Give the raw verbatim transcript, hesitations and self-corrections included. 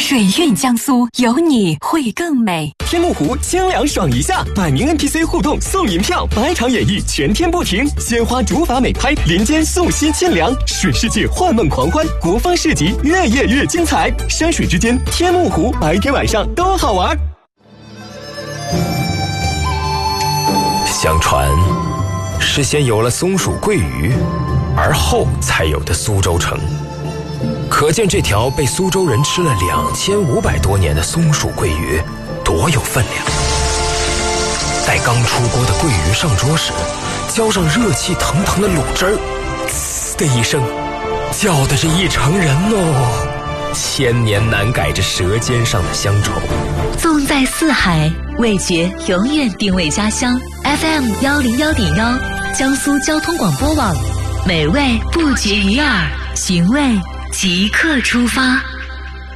水韵江苏，有你会更美。 天目湖清凉爽一下，百名 N P C 互动送银票，百场演绎全天不停，鲜花竹筏美拍，林间素溪清凉，水世界幻梦狂欢，国风市集越夜越精彩，山水之间天目湖，白天晚上都好玩。 相传是先有了松鼠桂鱼，而后才有的苏州城，可见这条被苏州人吃了两千五百多年的松鼠桂鱼多有分量。待刚出锅的桂鱼上桌时，浇上热气腾腾的卤汁儿，呲的一声，叫的是一城人哦，千年难改这舌尖上的乡愁。 纵在四海，味觉永远定位家乡。F M 幺零幺点幺，江苏交通广播网，美味不绝于耳，寻味即刻出发。